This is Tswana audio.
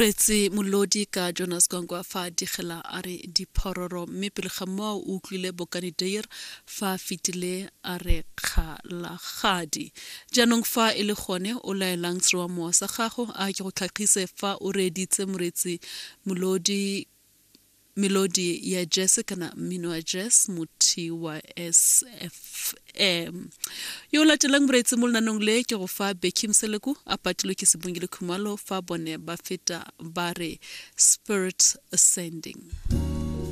moretsi molodi ka Jonas Gongwa fa digela a re diphororo mme pele ga mo o utlwile bokane deir fa fitile a re kgalagadi jaanong fa e le gone o laelang tswa mo sa gago a ke go tlhagise fa o reditse moretsi melodi ya jazz kana mmino wa jazz muthi wa SFM yo latelang moretsi mo lanong le ke go fa Bekim Seleku a patilo ke sebongile khumalo fa bone ba feta ba re Spirit Ascending.